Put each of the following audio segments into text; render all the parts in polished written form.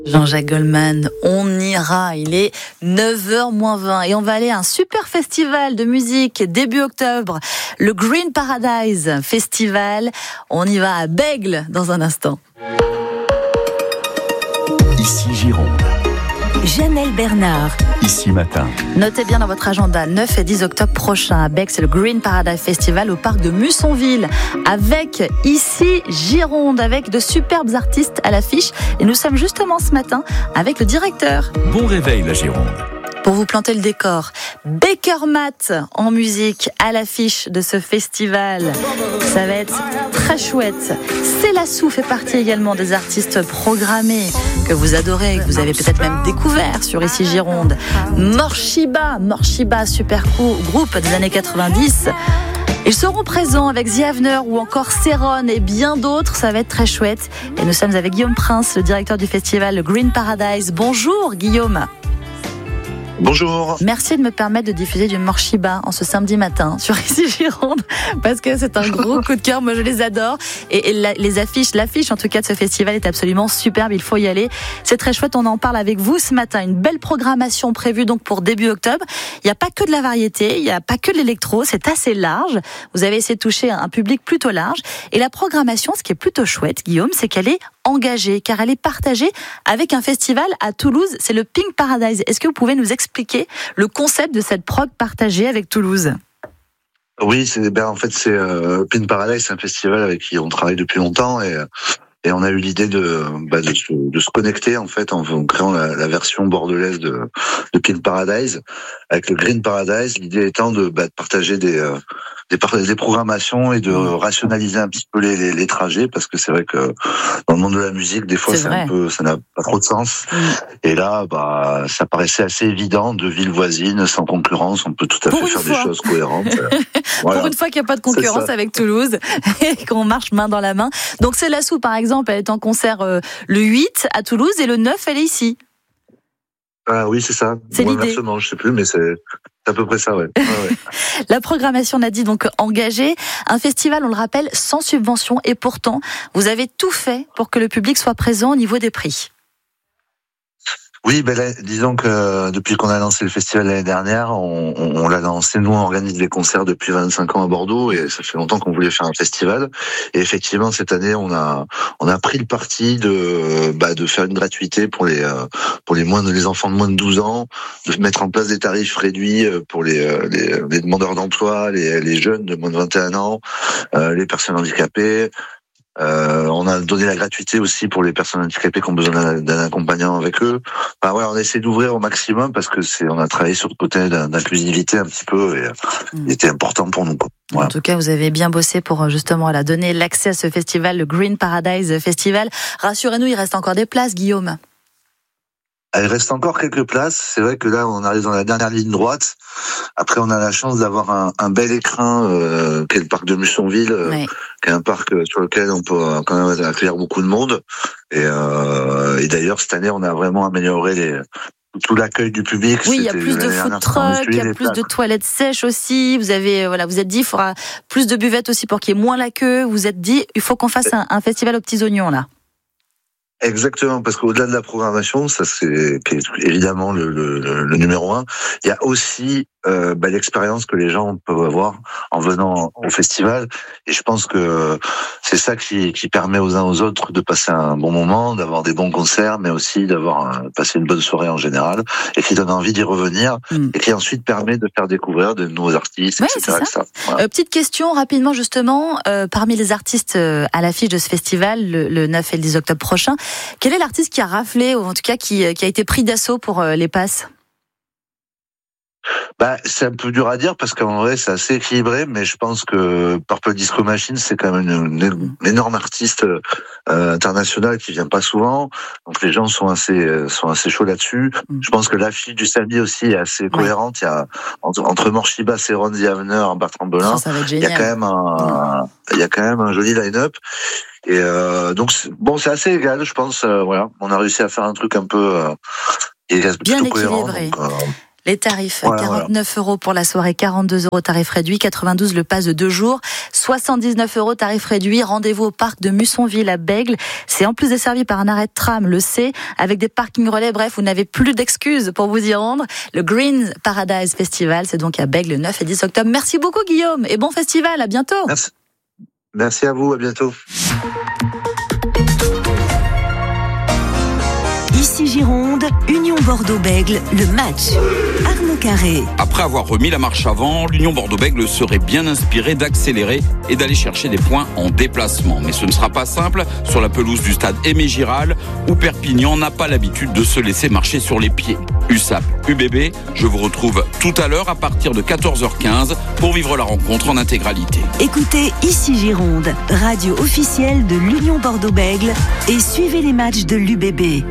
Jean-Jacques Goldman, on ira, il est 9h-20 et on va aller à un super festival de musique début octobre, le Green Paradise Festival. On y va à Bègles dans un instant. Ici Gironde. Janelle Bernard. Ici Matin. Notez bien dans votre agenda, 9 et 10 octobre prochain à Bègles, c'est le Green Paradise Festival au parc de Mussonville avec Ici Gironde, avec de superbes artistes à l'affiche. Et nous sommes justement ce matin avec le directeur. Bon réveil la Gironde. Pour vous planter le décor, Baker Matt en musique à l'affiche de ce festival. Ça va être très chouette. Célassou fait partie également des artistes programmés que vous adorez, que vous avez peut-être même découvert sur Ici Gironde. Morshiba, super groupe des années 90. Ils seront présents avec The Avener ou encore Céron et bien d'autres. Ça va être très chouette. Et nous sommes avec Guillaume Prince, le directeur du festival le Green Paradise. Bonjour Guillaume. Bonjour. Merci de me permettre de diffuser du Morshiba en ce samedi matin sur Ici Gironde parce que c'est un gros coup de cœur. Moi, je les adore et l'affiche en tout cas de ce festival est absolument superbe. Il faut y aller. C'est très chouette. On en parle avec vous ce matin. Une belle programmation prévue donc pour début octobre. Il n'y a pas que de la variété, il n'y a pas que de l'électro. C'est assez large. Vous avez essayé de toucher un public plutôt large et la programmation, ce qui est plutôt chouette, Guillaume, c'est qu'elle est engagée car elle est partagée avec un festival à Toulouse. C'est le Pink Paradise. Est-ce que vous pouvez nous expliquer le concept de cette prog partagée avec Toulouse? Oui, c'est Pink Paradise, c'est un festival avec qui on travaille depuis longtemps et on a eu l'idée de se connecter en fait en créant la version bordelaise de Pink Paradise avec le Green Paradise. L'idée étant de partager des programmations et de rationaliser un petit peu les trajets parce que c'est vrai que dans le monde de la musique des fois ça n'a pas trop de sens. Et là ça paraissait assez évident, de villes voisines sans concurrence, on peut tout à fait faire des choses cohérentes. Voilà. Pour une fois qu'il n'y a pas de concurrence avec Toulouse et qu'on marche main dans la main. Donc Célassou par exemple, elle est en concert le 8 à Toulouse et le 9 elle est ici. Ah oui, c'est ça. C'est l'idée. Inversement, je sais plus, mais c'est à peu près ça, ouais. La programmation, on a dit donc engagée. Un festival, on le rappelle, sans subvention. Et pourtant, vous avez tout fait pour que le public soit présent au niveau des prix. Oui, disons que depuis qu'on a lancé le festival l'année dernière, on l'a lancé. Nous, on organise des concerts depuis 25 ans à Bordeaux et ça fait longtemps qu'on voulait faire un festival. Et effectivement, cette année, on a pris le parti de faire une gratuité pour les enfants de moins de 12 ans, de mettre en place des tarifs réduits pour les demandeurs d'emploi, les jeunes de moins de 21 ans, les personnes handicapées. On a donné la gratuité aussi pour les personnes handicapées qui ont besoin d'un accompagnant avec eux. Enfin, on essaie d'ouvrir au maximum parce que on a travaillé sur le côté d'inclusivité un petit peu et il était important pour nous. Voilà. En tout cas, vous avez bien bossé pour justement donner l'accès à ce festival, le Green Paradise Festival. Rassurez-nous, il reste encore des places, Guillaume. Il reste encore quelques places. C'est vrai que là, on arrive dans la dernière ligne droite. Après, on a la chance d'avoir un bel écrin, qui est le parc de Mussonville, qui est un parc sur lequel on peut quand même accueillir beaucoup de monde. Et d'ailleurs, cette année, on a vraiment amélioré tout l'accueil du public. Oui, il y a plus de food trucks, il y a plus de toilettes sèches aussi. Vous êtes dit, il faudra plus de buvettes aussi pour qu'il y ait moins la queue. Vous êtes dit, il faut qu'on fasse un festival aux petits oignons, là. Exactement, parce qu'au-delà de la programmation, ça qui est évidemment le numéro un, il y a aussi l'expérience que les gens peuvent avoir en venant au festival. Et je pense que c'est ça qui permet aux uns aux autres de passer un bon moment, d'avoir des bons concerts, mais aussi d'avoir passé une bonne soirée en général, et qui donne envie d'y revenir, et qui ensuite permet de faire découvrir de nouveaux artistes, etc. Voilà. Petite question rapidement justement, parmi les artistes à l'affiche de ce festival, le 9 et le 10 octobre prochain, quel est l'artiste qui a raflé, ou en tout cas qui a été pris d'assaut pour les passes? C'est un peu dur à dire parce qu'en vrai c'est assez équilibré, mais je pense que Purple Disco Machine c'est quand même une énorme artiste internationale qui vient pas souvent, donc les gens sont assez chauds là-dessus. Je pense que l'affiche du samedi aussi est assez cohérente. Il y a entre Morshiba, Céron, The Avener, Bertrand Belin, il y a quand même un joli line-up. Et donc c'est assez égal, je pense. On a réussi à faire un truc un peu bien équilibré. Les tarifs, Voilà, 49 € pour la soirée, 42 € tarif réduit, 92 le pass de 2 jours, 79 € tarif réduit. Rendez-vous au parc de Mussonville à Bègles. C'est en plus desservi par un arrêt de tram, le C, avec des parkings relais. Bref, vous n'avez plus d'excuses pour vous y rendre. Le Green Paradise Festival, c'est donc à Bègles le 9 et 10 octobre. Merci beaucoup Guillaume et bon festival, à bientôt. Merci à vous, à bientôt. Ici Gironde, Union Bordeaux-Bègles, le match. Arnaud Carré. Après avoir remis la marche avant, l'Union Bordeaux-Bègles serait bien inspirée d'accélérer et d'aller chercher des points en déplacement. Mais ce ne sera pas simple sur la pelouse du stade Aimé Giral, où Perpignan n'a pas l'habitude de se laisser marcher sur les pieds. USAP, UBB, je vous retrouve tout à l'heure à partir de 14h15 pour vivre la rencontre en intégralité. Écoutez Ici Gironde, radio officielle de l'Union Bordeaux-Bègles et suivez les matchs de l'UBB.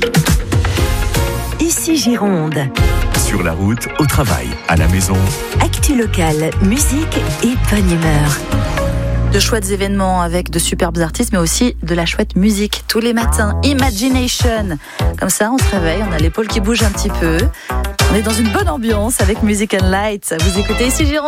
Ici Gironde. Sur la route, au travail, à la maison. Actu locale, musique et bonne humeur. De chouettes événements avec de superbes artistes, mais aussi de la chouette musique tous les matins. Imagination. Comme ça, on se réveille, on a l'épaule qui bouge un petit peu. On est dans une bonne ambiance avec Music and Light. Vous écoutez Ici Gironde.